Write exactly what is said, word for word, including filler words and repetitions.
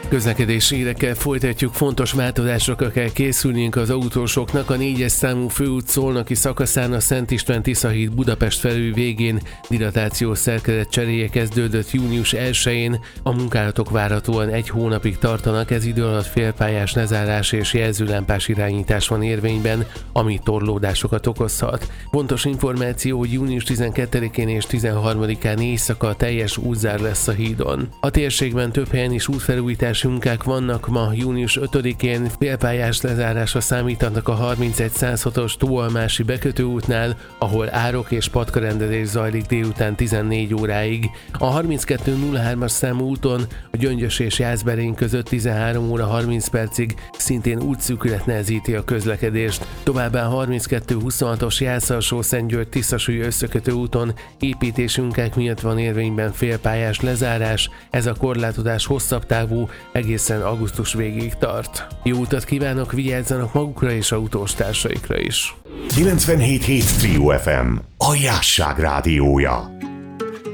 Közlekedési hírekkel folytatjuk, fontos változásokra kell készülniünk az autósoknak. A négyes számú főút szolnoki szakaszán a Szent István Tiszahíd Budapest felül végén dilatációs szerkezet cseréje kezdődött június elsején. A munkálatok várhatóan egy hónapig tartanak, ez idő alatt félpályás lezárás és jelzőlámpás irányítás van érvényben, ami torlódásokat okozhat. Pontos információ, hogy június tizenkettedikén és tizenharmadikán éjszaka teljes útzár lesz a hídon. A térségben több helyen is útfelújítás munkák vannak. Ma június ötödikén félpályás lezárásra számítanak a harmincegy száz hatos Tóalmási bekötőútnál, ahol árok és patkarendezés zajlik délután tizennégy óráig. A harminckettő nulla hármas számú úton a Gyöngyös és Jászberény között tizenhárom óra harminc percig szintén útszűkület nehezíti a közlekedést. Továbbá a harminckettő huszonhatos Jász-Alsó-Szentgyörgy-Tiszasúly összekötő úton építési munkák miatt van érvényben félpályás lezárás. Ez a korlátozás hosszabb távú, egészen augusztus végéig tart. Jó utat kívánok, vigyázzanak magukra és autóstársaikra is. kilencvenhét hét Trio ef em, a Jásság rádiója.